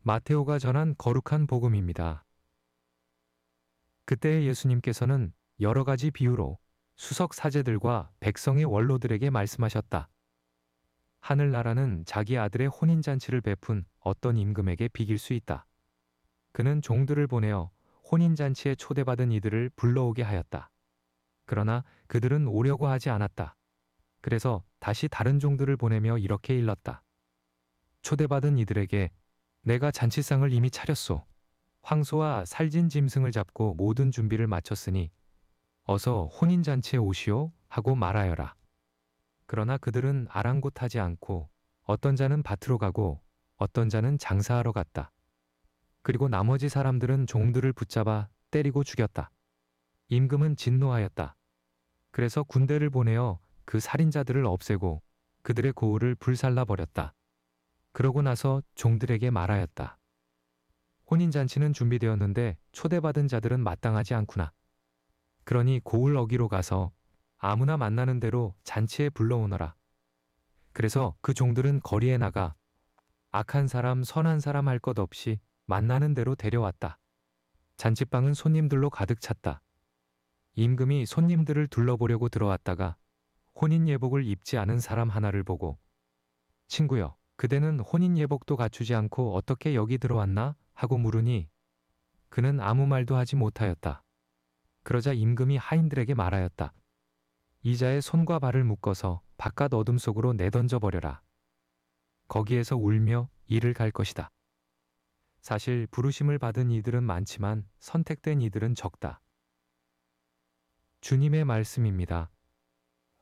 마테오가 전한 거룩한 복음입니다. 그때 예수님께서는 여러 가지 비유로 수석 사제들과 백성의 원로들에게 말씀하셨다. 하늘나라는 자기 아들의 혼인잔치를 베푼 어떤 임금에게 비길 수 있다. 그는 종들을 보내어 혼인잔치에 초대받은 이들을 불러오게 하였다. 그러나 그들은 오려고 하지 않았다. 그래서 다시 다른 종들을 보내며 이렇게 일렀다. 초대받은 이들에게 내가 잔치상을 이미 차렸소. 황소와 살진 짐승을 잡고 모든 준비를 마쳤으니 어서 혼인잔치에 오시오 하고 말하여라. 그러나 그들은 아랑곳하지 않고 어떤 자는 밭으로 가고 어떤 자는 장사하러 갔다. 그리고 나머지 사람들은 종들을 붙잡아 때리고 죽였다. 임금은 진노하였다. 그래서 군대를 보내어 그 살인자들을 없애고 그들의 고을을 불살라 버렸다. 그러고 나서 종들에게 말하였다. 혼인잔치는 준비되었는데 초대받은 자들은 마땅하지 않구나. 그러니 고을 어기로 가서 아무나 만나는 대로 잔치에 불러오너라. 그래서 그 종들은 거리에 나가 악한 사람, 선한 사람 할 것 없이 만나는 대로 데려왔다. 잔치방은 손님들로 가득 찼다. 임금이 손님들을 둘러보려고 들어왔다가 혼인 예복을 입지 않은 사람 하나를 보고 친구여, 그대는 혼인 예복도 갖추지 않고 어떻게 여기 들어왔나? 하고 물으니 그는 아무 말도 하지 못하였다. 그러자 임금이 하인들에게 말하였다. 이자의 손과 발을 묶어서 바깥 어둠 속으로 내던져 버려라. 거기에서 울며 이를 갈 것이다. 사실 부르심을 받은 이들은 많지만 선택된 이들은 적다. 주님의 말씀입니다.